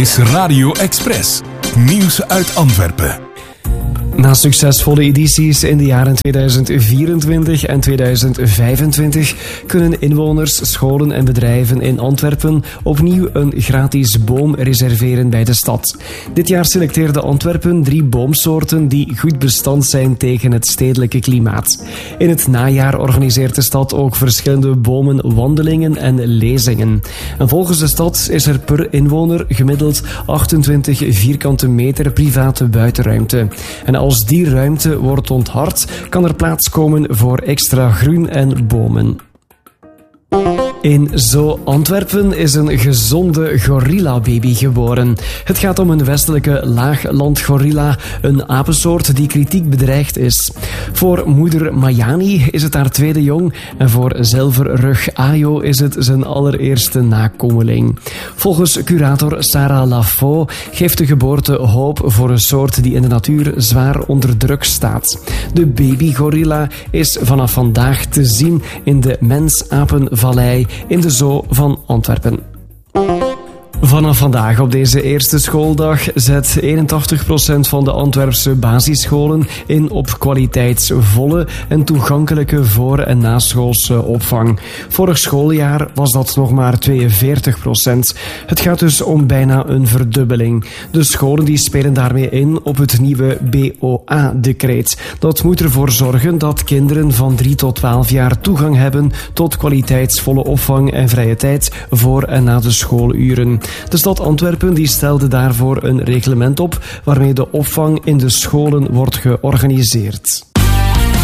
is Radio Express. Nieuws uit Antwerpen. Na succesvolle edities in de jaren 2024 en 2025 kunnen inwoners, scholen en bedrijven in Antwerpen opnieuw een gratis boom reserveren bij de stad. Dit jaar selecteerde Antwerpen 3 boomsoorten die goed bestand zijn tegen het stedelijke klimaat. In het najaar organiseert de stad ook verschillende bomenwandelingen en lezingen. En volgens de stad is er per inwoner gemiddeld 28 vierkante meter private buitenruimte. En als die ruimte wordt onthard, kan er plaats komen voor extra groen en bomen. In Zoo Antwerpen is een gezonde gorillababy geboren. Het gaat om een westelijke laaglandgorilla, een apensoort die kritiek bedreigd is. Voor moeder Mayani is het haar tweede jong en voor zilverrug Ayo is het zijn allereerste nakomeling. Volgens curator Sarah Lafaux geeft de geboorte hoop voor een soort die in de natuur zwaar onder druk staat. De babygorilla is vanaf vandaag te zien in de Mens-Apenvallei in de Zoo van Antwerpen. Vanaf vandaag op deze eerste schooldag zet 81% van de Antwerpse basisscholen in op kwaliteitsvolle en toegankelijke voor- en naschoolse opvang. Vorig schooljaar was dat nog maar 42%. Het gaat dus om bijna een verdubbeling. De scholen die spelen daarmee in op het nieuwe BOA-decreet. Dat moet ervoor zorgen dat kinderen van 3 tot 12 jaar toegang hebben tot kwaliteitsvolle opvang en vrije tijd voor en na de schooluren. De stad Antwerpen die stelde daarvoor een reglement op waarmee de opvang in de scholen wordt georganiseerd.